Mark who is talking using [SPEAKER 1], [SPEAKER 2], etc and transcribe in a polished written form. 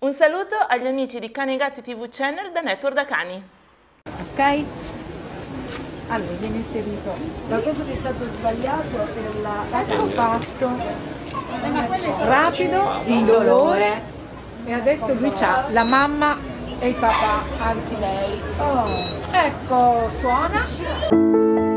[SPEAKER 1] Un saluto agli amici di Cani e Gatti TV Channel da Network da Cani.
[SPEAKER 2] Ok? Allora, viene inserito.
[SPEAKER 3] Ma questo che è stato sbagliato è
[SPEAKER 2] L'ho fatto rapido, indolore, e adesso lui c'ha la mamma e il papà, anzi lei. Oh, ecco, suona.